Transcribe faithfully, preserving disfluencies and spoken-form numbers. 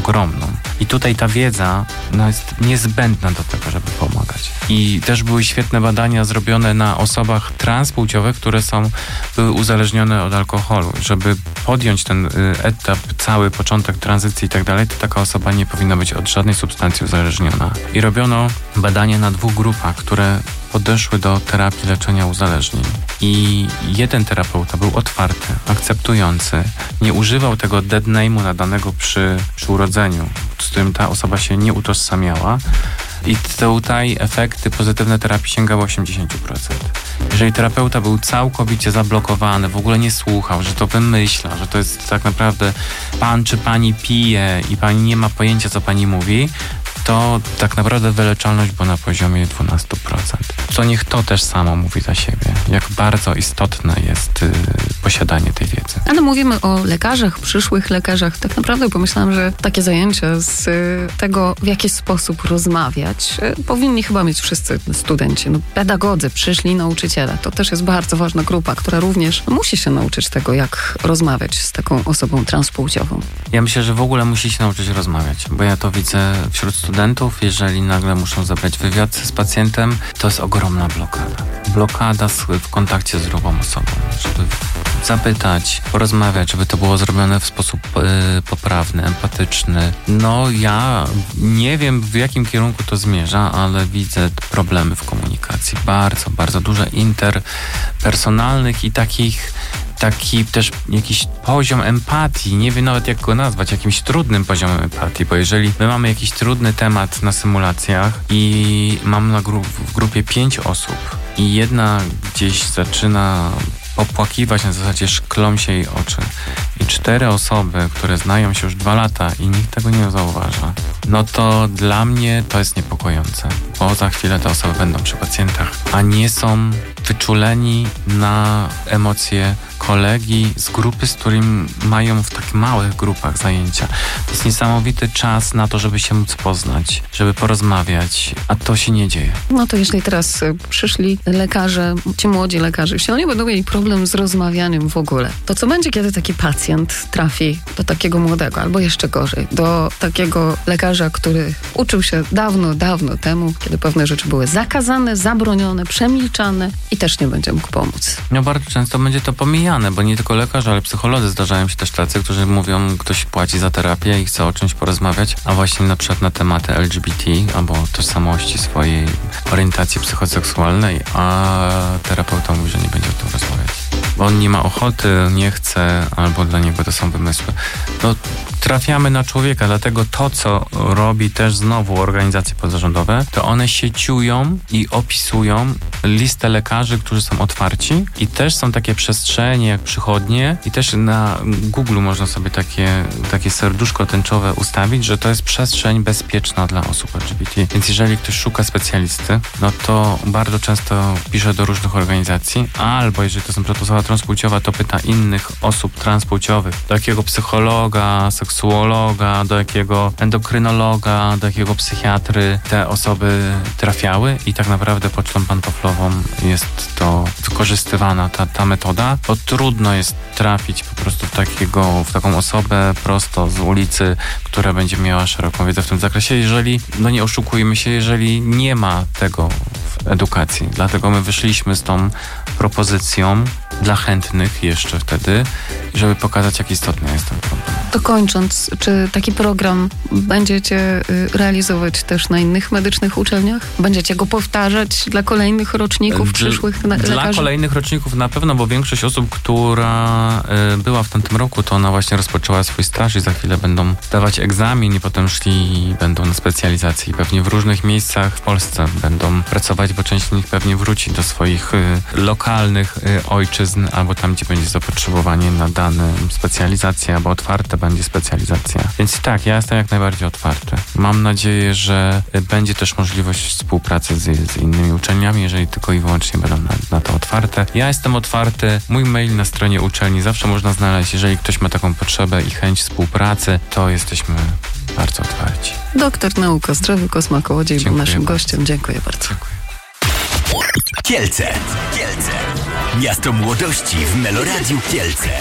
ogromną. I tutaj ta wiedza no, jest niezbędna do tego, żeby pomagać. I też były świetne badania zrobione na osobach transpłciowych, które są, były uzależnione od alkoholu. Żeby podjąć ten y, etap, cały początek tranzycji i tak dalej, to taka osoba nie powinna być od żadnej substancji uzależniona. I robiono badania na dwóch grupach, które podeszły do terapii leczenia uzależnień. I jeden terapeuta był otwarty, akceptujący, nie używał tego dead name'u nadanego przy, przy urodzeniu, z którym ta osoba się nie utożsamiała. I tutaj efekty pozytywne terapii sięgały osiemdziesiąt procent. Jeżeli terapeuta był całkowicie zablokowany, w ogóle nie słuchał, że to wymyśla, że to jest tak naprawdę pan czy pani pije i pani nie ma pojęcia, co pani mówi, to tak naprawdę wyleczalność była na poziomie dwanaście procent. Co niech to też samo mówi za siebie, jak bardzo istotne jest y, posiadanie tej wiedzy. Ale mówimy o lekarzach, przyszłych lekarzach. Tak naprawdę pomyślałam, że takie zajęcia z y, tego, w jaki sposób rozmawiać, y, powinni chyba mieć wszyscy studenci. No, pedagodzy, przyszli nauczyciele. To też jest bardzo ważna grupa, która również musi się nauczyć tego, jak rozmawiać z taką osobą transpłciową. Ja myślę, że w ogóle musi się nauczyć rozmawiać, bo ja to widzę wśród studentów, jeżeli nagle muszą zabrać wywiad z pacjentem, to jest ogromna blokada. Blokada w kontakcie z drugą osobą, żeby zapytać, porozmawiać, żeby to było zrobione w sposób y, poprawny, empatyczny. No ja nie wiem, w jakim kierunku to zmierza, ale widzę problemy w komunikacji. Bardzo, bardzo duże interpersonalnych i takich taki też jakiś poziom empatii, nie wiem nawet jak go nazwać, jakimś trudnym poziomem empatii, bo jeżeli my mamy jakiś trudny temat na symulacjach i mam na gru- w grupie pięć osób i jedna gdzieś zaczyna popłakiwać, na zasadzie szklą się jej oczy i cztery osoby, które znają się już dwa lata i nikt tego nie zauważa, no to dla mnie to jest niepokojące, bo za chwilę te osoby będą przy pacjentach, a nie są wyczuleni na emocje kolegi z grupy, z którym mają w tak małych grupach zajęcia. To jest niesamowity czas na to, żeby się móc poznać, żeby porozmawiać, a to się nie dzieje. No to jeśli teraz przyszli lekarze, ci młodzi lekarze, jeśli oni będą mieli problem z rozmawianiem w ogóle, to co będzie, kiedy taki pacjent trafi do takiego młodego, albo jeszcze gorzej, do takiego lekarza, który uczył się dawno, dawno temu, kiedy pewne rzeczy były zakazane, zabronione, przemilczane i też nie będzie mógł pomóc. No bardzo często będzie to pomijane, bo nie tylko lekarze, ale psycholodzy zdarzają się też tacy, którzy mówią, ktoś płaci za terapię i chce o czymś porozmawiać, a właśnie na przykład na tematy L G B T albo tożsamości swojej, orientacji psychoseksualnej, a terapeuta mówi, że nie będzie o tym rozmawiać. Bo on nie ma ochoty, nie chce, albo dla niego to są wymysły. No, trafiamy na człowieka, dlatego to, co robi też znowu organizacje pozarządowe, to one sieciują i opisują listę lekarzy, którzy są otwarci i też są takie przestrzenie jak przychodnie i też na Google można sobie takie, takie serduszko tęczowe ustawić, że to jest przestrzeń bezpieczna dla osób L G B T. Więc jeżeli ktoś szuka specjalisty, no to bardzo często pisze do różnych organizacji, albo jeżeli to są osoba transpłciowa, to pyta innych osób transpłciowych, do jakiego psychologa, seksuologa, do jakiego endokrynologa, do jakiego psychiatry te osoby trafiały i tak naprawdę pocztą pantoflową jest to wykorzystywana ta, ta metoda, bo trudno jest trafić po prostu w, takiego, w taką osobę prosto z ulicy, która będzie miała szeroką wiedzę w tym zakresie, jeżeli, no nie oszukujmy się, jeżeli nie ma tego w edukacji. Dlatego my wyszliśmy z tą propozycją dla chętnych jeszcze wtedy, żeby pokazać, jak istotny jest ten problem. To kończąc, czy taki program będziecie y, realizować też na innych medycznych uczelniach? Będziecie go powtarzać dla kolejnych roczników D- przyszłych na- Dla lekarzy? kolejnych roczników na pewno, bo większość osób, która y, była w tamtym roku, to ona właśnie rozpoczęła swój staż i za chwilę będą dawać egzamin i potem szli i będą na specjalizacji. Pewnie w różnych miejscach w Polsce będą pracować, bo część z nich pewnie wróci do swoich y, lokalnych y, ojczyzn, albo tam, gdzie będzie zapotrzebowanie na dane specjalizacje, albo otwarte będzie specjalizacja. Więc tak, ja jestem jak najbardziej otwarty. Mam nadzieję, że będzie też możliwość współpracy z, z innymi uczelniami, jeżeli tylko i wyłącznie będą na, na to otwarte. Ja jestem otwarty. Mój mail na stronie uczelni zawsze można znaleźć. Jeżeli ktoś ma taką potrzebę i chęć współpracy, to jesteśmy bardzo otwarci. Doktor nauk o zdrowiu Kosma Kołodziej był naszym bardzo. gościem. Dziękuję bardzo. Dziękuję. Kielce. Kielce. Miasto młodości w Meloradiu Kielce.